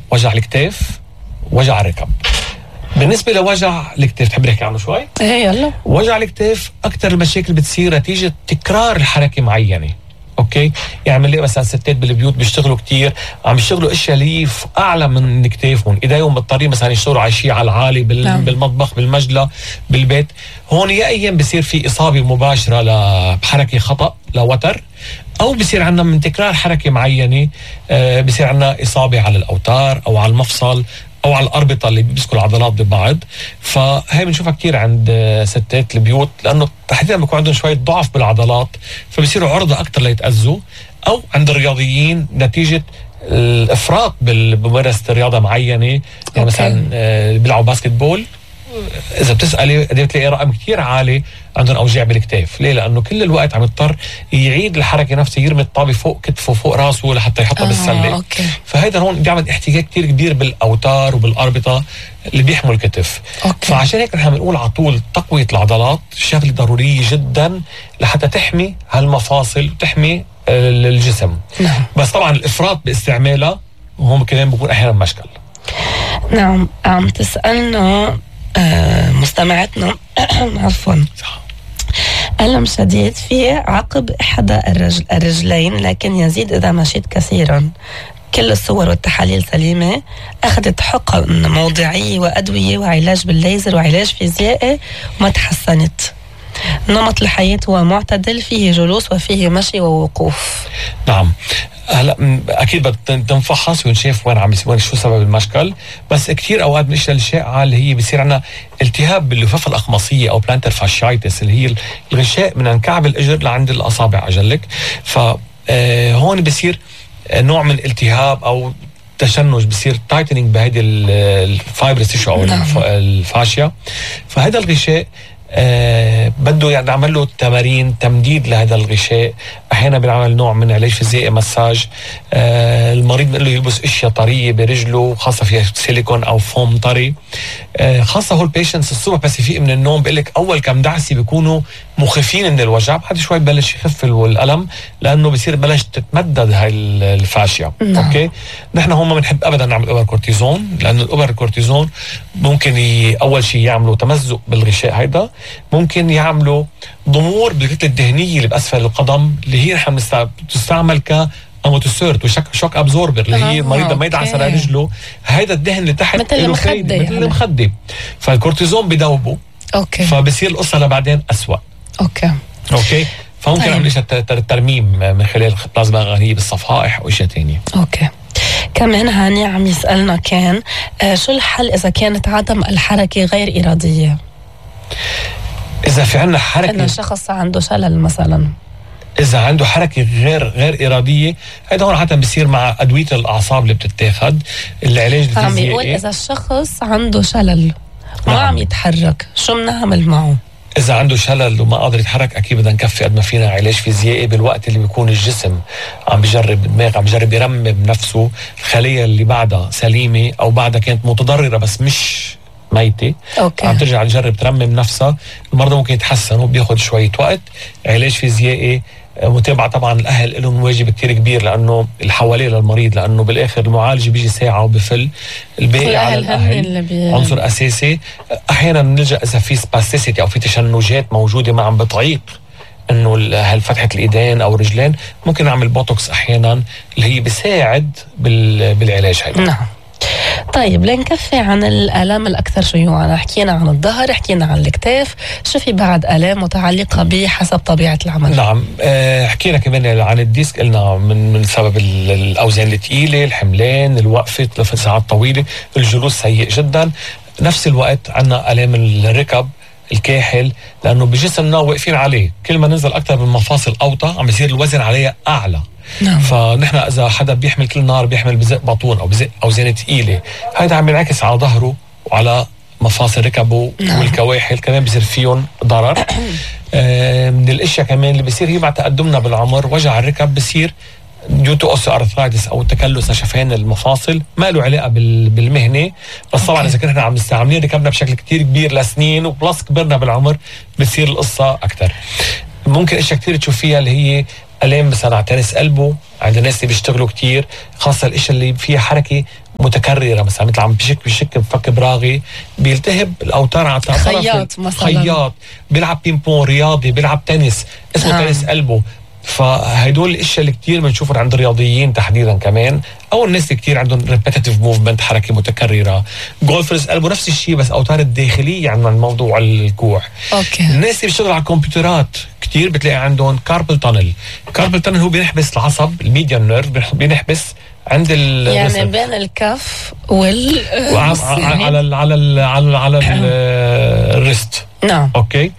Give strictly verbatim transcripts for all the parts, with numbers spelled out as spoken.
وجع الكتاف، وجع الركب. بالنسبة لوجع الكتاف تحب نحكي عنه شوي؟ ايه يلا. وجع الكتاف أكتر المشاكل بتصير نتيجة تكرار الحركة معينة. اوكي، يعني بنلاقي مثلا ستات بالبيوت بيشتغلوا كتير، عم يشتغلوا اشياء اللي اعلى من كتافهم، ايديهم بالطريق مثلا يشتغلوا على شيء على العالي بال... نعم. بالمطبخ، بالمجلة، بالبيت. هون يا ايام بصير في اصابه مباشره لحركه خطا لوتر، او بصير عندنا من تكرار حركه معينه آه بصير عندنا اصابه على الاوتار او على المفصل او على الاربطه اللي بيمسكوا العضلات ببعض. فهي بنشوفها كتير عند ستات البيوت، لانه تحديدا بيكون عندهم شويه ضعف بالعضلات، فبصيروا عرضه اكثر ليتاذوا. او عند الرياضيين نتيجه الافراط بممارسه رياضه معينه، يعني أوكي. مثلا بيلعبوا باسكت بول، اذا بتسالي بتلاقي رقم كتير عالي عندهم اوجاع بالكتاف. ليه؟ لانه كل الوقت عم يضطر يعيد الحركه نفسها، يرمي الطابه فوق كتفه فوق راسه لحتى يحطها آه بالسله. أوكي. فهذا هون بيعمل احتكاك كتير كبير بالاوتار وبالاربطه اللي بيحموا الكتف. أوكي. فعشان هيك نحن بنقول على طول تقويه العضلات شغله ضروريه جدا لحتى تحمي هالمفاصل وتحمي الجسم. نعم. بس طبعا الافراط باستعمالها هون كمان بيكون احيانا مشكل. نعم. عم تسالنا آه مستمعتنا عفوا ألم شديد في عقب إحدى الرجل الرجلين لكن يزيد إذا مشيت كثيرا. كل الصور والتحاليل سليمة، أخذت حقن موضعية وأدوية وعلاج بالليزر وعلاج فيزيائي وما تحسنت. نمط الحياة هو معتدل، فيه جلوس وفيه مشي ووقوف. نعم. هلا اكيد بدنا نفحص ونشوف وين عم يصير، شو سبب المشكل. بس كثير اوقات من الاشياء الشائعه اللي هي بيصير عندنا التهاب باللفاف الاخمصيه او بلانتر فاشايتس، اللي هي الغشاء من كعب الاجر لعند الاصابع اجلك. فهون بيصير نوع من الالتهاب او تشنج، بصير تايتنينج بهيدي الفايبرس تيشو او نعم. الفاشيا. فهذا الغشاء آه بده يعني نعمل له تمارين تمديد لهذا الغشاء. احيانا بنعمل نوع من علاج فيزيائي مساج. آه المريض بنقول له يلبس اشياء طريه برجله خاصه فيها سيليكون او فوم طري. آه خاصه هو البيشنتس الصبح بس يفيق من النوم بيقول لك اول كم دعسه بيكونوا مخفين من الوجع، بعد شوي ببلش يخف الالم لانه بصير بلش تتمدد هاي الفاشيا. نعم. اوكي، نحن هم ما بنحب ابدا نعمل اوبر كورتيزون، لانه الاوبر كورتيزون ممكن ي... اول شيء يعملوا تمزق بالغشاء هيدا، ممكن يعملوا ضمور بالكتله الدهنيه اللي باسفل القدم اللي هي نحن بتستعمل ك اموتوسيرت وشك شوك ابزوربر اللي هي المريض لما يدعس على رجله هيدا الدهن اللي تحت مثل المخده مثل المخده، فالكورتيزون بدوبه. اوكي، فبصير القصه لبعدين اسوأ. اوكي اوكي فممكن طيب. نعمل الترميم من خلال بلازما غنيه بالصفائح واشياء ثانيه. اوكي. كمان هاني عم يسالنا كان آه شو الحل اذا كانت عدم الحركه غير اراديه؟ اذا في عندنا حركه انه شخص عنده شلل مثلا، اذا عنده حركه غير غير اراديه، هذا هون عاده بصير مع ادويه الاعصاب اللي بتتاخذ العلاج الفيزيائي. عم بيقول اذا الشخص عنده شلل وما نعم. عم يتحرك شو بنعمل معه؟ إذا عنده شلل وما قادر يتحرك أكيد بدنا نكفي قد ما فينا علاج فيزيائي بالوقت اللي بيكون الجسم عم بيجرب، الدماغ عم بيجرب يرمم نفسه، الخلية اللي بعدها سليمة أو بعدها كانت متضررة بس مش ميتة. أوكي. عم ترجع تجرب ترمم نفسها، المرضى ممكن يتحسنوا، بياخد شوية وقت. علاج فيزيائي، متابعة طبعا الأهل لهم واجب كتير كبير لأنه اللي حواليه للمريض، لأنه بالآخر المعالج بيجي ساعة وبفل، الباقي على الأهل بي... عنصر أساسي. أحيانا بنلجأ إذا في سباستيسيتي أو في تشنجات موجودة ما عم بتعيق إنه هالفتحة الإيدين أو الرجلين، ممكن نعمل بوتوكس أحيانا اللي هي بيساعد بال... بالعلاج هيدا. نعم. طيب لنكفي عن الآلام الأكثر شيوعا، حكينا عن الظهر، حكينا عن الكتاف، شو في بعد آلام متعلقة بحسب طبيعة العمل؟ نعم أه حكينا كمان عن الديسك، قلنا من من سبب الأوزان الثقيلة، الحملان، الوقفة لساعات طويلة، الجلوس سيء جدا. نفس الوقت عنا آلام الركب، الكاحل، لأنه بجسمنا واقفين عليه، كل ما ننزل أكثر من مفاصل أوطى عم يصير الوزن عليها أعلى. نعم. فنحن إذا حدا بيحمل كل نهار بيحمل بزق بطون أو بزق أوزان ثقيلة، هذا عم ينعكس على ظهره وعلى مفاصل ركبه. نعم. والكواحل كمان بيصير فيهم ضرر. آه من الأشياء كمان اللي بيصير هي مع تقدمنا بالعمر، وجع الركب بيصير ديوتو أوسو أرثرايتس أو تكلس شفين المفاصل، ما له علاقة بالمهنة، بس طبعا إذا كنا عم نستعملين ركبنا بشكل كتير كبير لسنين وبلس كبرنا بالعمر بتصير القصة أكتر. ممكن أشياء كتير تشوف فيها اللي هي ألام مثلا على تنس قلبه عند الناس اللي بيشتغلوا كتير، خاصة الاشياء اللي فيها حركة متكرره، مثلا مثل عم بشك بشك بفك براغي بيلتهب الاوتار على طرف خياط مثلا، خياط بيلعب بينبون رياضي، بيلعب تنس اسمه آه. تنس قلبه. فهدول الاشياء اللي كتير بنشوفهم عند الرياضيين تحديدا كمان، او الناس اللي كتير عندهم ريبيتيتيف موفمنت، حركه متكرره. جولفرز قلبه نفس الشيء بس اوتار الداخليه عن موضوع الكوع. اوكي. الناس اللي بيشتغلوا على الكمبيوترات كتير بتلاقي عندهم كاربل تانل. كاربل تانل هو بينحبس العصب الميديان نيرف، بينحبس عند ال يعني بين الكف وال على ال على ال على ال على الريست. نعم. اوكي.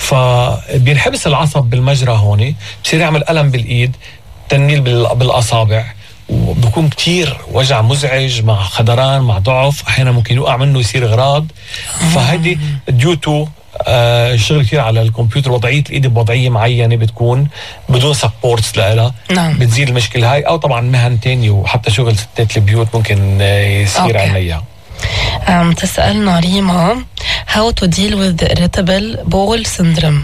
فبينحبس العصب بالمجرى هون، بصير يعمل ألم بالايد، تنميل بالاصابع، وبكون كتير وجع مزعج مع خدران مع ضعف، احيانا ممكن يوقع منه يصير غراض. فهيدي ديوتو آه الشغل كتير على الكمبيوتر، وضعيه الايد بوضعيه معينه بتكون بدون سبورتس لها. نعم. بتزيد المشكله هاي، او طبعا مهن تانية وحتى شغل ستات البيوت ممكن آه يصير عليها. Um, تسألنا ريما how to deal with irritable bowel syndrome.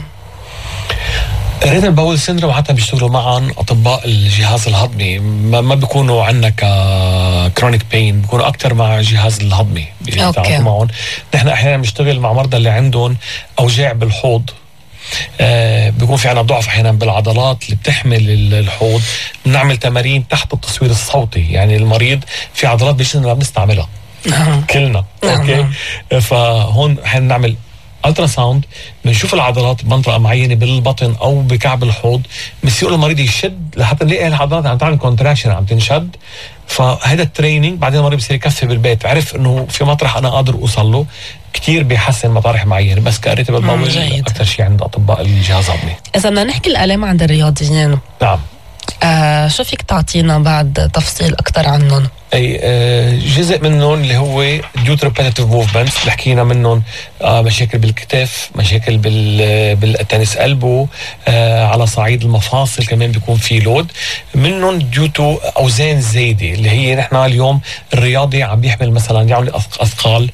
irritable bowel syndrome حتى بيشتغلوا معهم أطباء الجهاز الهضمي، ما, ما بيكونوا عندنا كرونيك بين، بيكونوا أكتر مع الجهاز الهضمي بيتعاطوا معهم. نحن أحيانا بنشتغل مع مرضى اللي عندهم أوجاع بالحوض، آه بيكون في عنا ضعف أحيانا بالعضلات اللي بتحمل الحوض. بنعمل تمارين تحت التصوير الصوتي، يعني المريض في عضلات بجسمنا ما بنستعملها كلنا. اوكي. فهون حنعمل الترا ساوند، بنشوف العضلات بمنطقه معينه بالبطن او بكعب الحوض، بصير المريض يشد لحتى نلاقي العضلات عم تعمل كونتراكشن، عم تنشد. فهذا التريننج بعدين المريض بصير يكفي بالبيت، عرف انه في مطرح انا قادر اوصل له، كتير بيحسن مطارح معينه. بس كاريتبل باول اكثر شيء عند اطباء الجهاز الهضمي. اذا بدنا نحكي الالام عند الرياضيين، نعم، آه شو فيك تعطينا بعد تفصيل اكثر عنهم؟ اي آه جزء منهم اللي هو ديوت ريبيتيتيف موفمنتس اللي حكينا منهم، آه مشاكل بالكتف، مشاكل بال بالتنس قلبه، آه على صعيد المفاصل كمان بيكون في لود منهم ديوتو اوزان زايده، اللي هي نحن اليوم الرياضي عم بيحمل مثلا يعمل اثقال،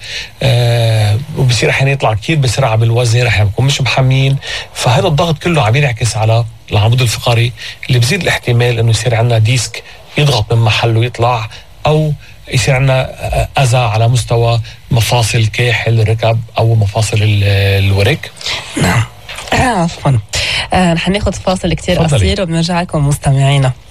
آه وبصير احيانا يطلع كثير بسرعه بالوزن، احيانا بيكون مش محمين. فهذا الضغط كله عم ينعكس على العمود الفقري، اللي بزيد الاحتمال انه يصير عندنا ديسك يضغط من محله يطلع، او يصير عندنا اذى على مستوى مفاصل كاحل الركب او مفاصل الورك. نعم. عفوا. آه، رح ناخذ فاصل كتير قصير وبنرجع لكم مستمعينا.